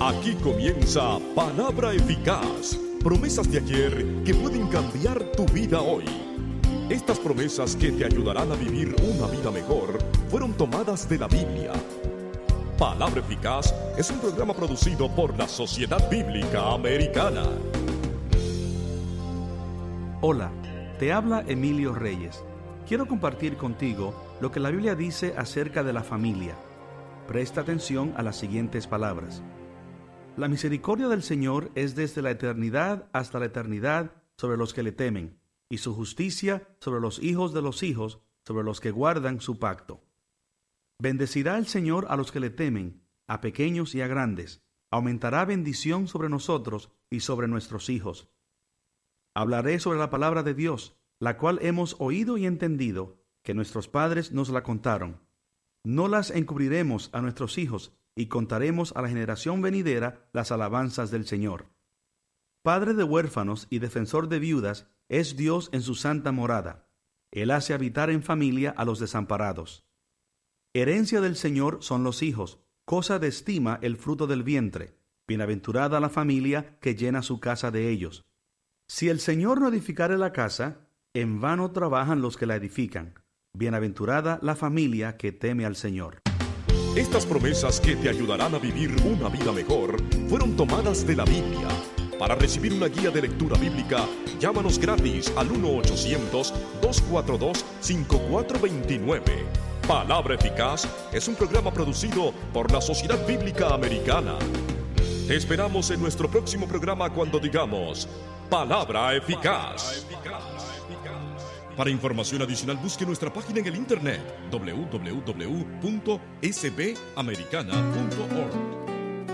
Aquí comienza Palabra Eficaz. Promesas de ayer que pueden cambiar tu vida hoy. Estas promesas que te ayudarán a vivir una vida mejor fueron tomadas de la Biblia. Palabra Eficaz es un programa producido por la Sociedad Bíblica Americana. Hola, te habla Emilio Reyes. Quiero compartir contigo lo que la Biblia dice acerca de la familia. Presta atención a las siguientes palabras. La misericordia del Señor es desde la eternidad hasta la eternidad sobre los que le temen, y su justicia sobre los hijos de los hijos, sobre los que guardan su pacto. Bendecirá el Señor a los que le temen, a pequeños y a grandes. Aumentará bendición sobre nosotros y sobre nuestros hijos. Hablaré sobre la palabra de Dios, la cual hemos oído y entendido, que nuestros padres nos la contaron. No las encubriremos a nuestros hijos, y contaremos a la generación venidera las alabanzas del Señor. Padre de huérfanos y defensor de viudas es Dios en su santa morada. Él hace habitar en familia a los desamparados. Herencia del Señor son los hijos, cosa de estima el fruto del vientre. Bienaventurada la familia que llena su casa de ellos. Si el Señor no edificare la casa, en vano trabajan los que la edifican. Bienaventurada la familia que teme al Señor. Estas promesas que te ayudarán a vivir una vida mejor fueron tomadas de la Biblia. Para recibir una guía de lectura bíblica, llámanos gratis al 1-800-242-5429. Palabra Eficaz es un programa producido por la Sociedad Bíblica Americana. Te esperamos en nuestro próximo programa cuando digamos Palabra Eficaz. Para información adicional, busque nuestra página en el internet www.sbamericana.org.